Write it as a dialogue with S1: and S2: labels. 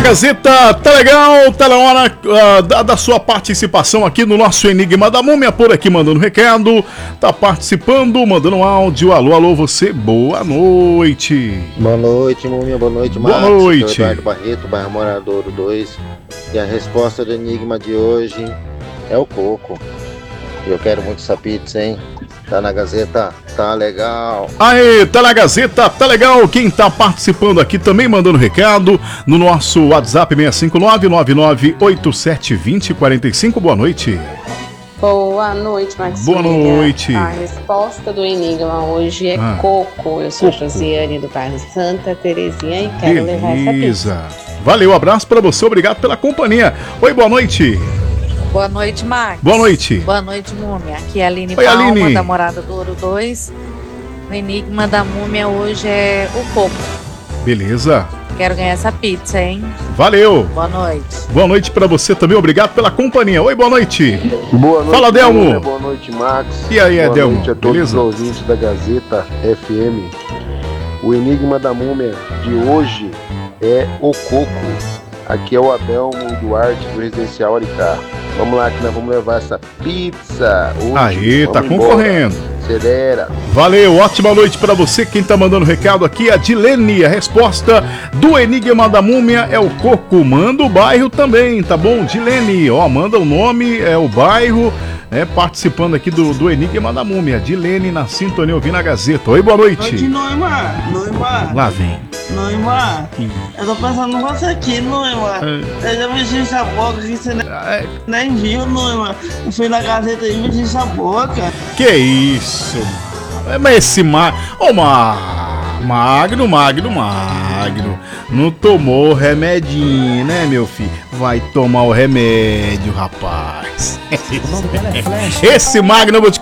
S1: Gazeta, tá legal, tá na hora da sua participação aqui no nosso Enigma da Múmia, por aqui mandando recado, tá participando, mandando um áudio. Alô, alô, você, boa noite.
S2: Boa noite, Múmia, boa noite, Marcos.
S1: Boa noite.
S2: Eduardo Barreto, bairro Moradouro 2. E a resposta do Enigma de hoje é o coco. Eu quero muito essa pizza, hein? Tá na Gazeta, tá legal.
S1: Aê, tá na Gazeta, tá legal. Quem tá participando aqui também mandando recado no nosso WhatsApp 659-9987-2045. Boa noite.
S3: Boa noite, Max.
S1: Boa noite.
S3: A resposta do Enigma hoje é coco. Eu sou Josiane do bairro Santa Terezinha e quero levar essa pizza.
S1: Valeu, abraço pra você, obrigado pela companhia. Oi, boa noite.
S4: Boa noite, Max.
S1: Boa noite.
S4: Boa noite, Múmia. Aqui é a Aline
S1: Oi,
S4: Palma,
S1: Aline.
S4: da Morada do Ouro 2. O Enigma da Múmia hoje é o coco.
S1: Beleza.
S4: Quero ganhar essa pizza, hein?
S1: Valeu.
S4: Boa noite.
S1: Boa noite pra você também, obrigado pela companhia. Oi, boa noite.
S2: Boa noite.
S1: Fala, Delmo.
S2: Múmia, boa noite, Max.
S1: E aí,
S2: boa
S1: Delmo,
S2: noite a todos
S1: beleza?
S2: os ouvintes da Gazeta FM. O Enigma da Múmia de hoje é o coco. Aqui é o Adelmo Duarte do Residencial Aricá. Vamos lá que nós vamos levar essa pizza hoje.
S1: Aí, tá
S2: Vamos
S1: concorrendo.
S2: embora. Acelera.
S1: Valeu, ótima noite pra você. Quem tá mandando recado aqui é a Dilene. A resposta do Enigma da Múmia é o coco. Manda o bairro também, tá bom? Dilene, ó, manda o nome, o bairro, participando aqui do Enigma da Múmia. Dilene na sintonia ouvindo a Gazeta. Oi, boa noite.
S5: Noite, Noima.
S1: Lá vem.
S5: Noima, eu tô pensando em você aqui, Noima. Eu já mexi essa boca que você nem viu, Noima. Eu fui na Gazeta e mexi essa boca.
S1: Que isso, mas esse magro, não tomou o remedinho, né, meu filho? Vai tomar o remédio, rapaz. Esse magro, eu vou te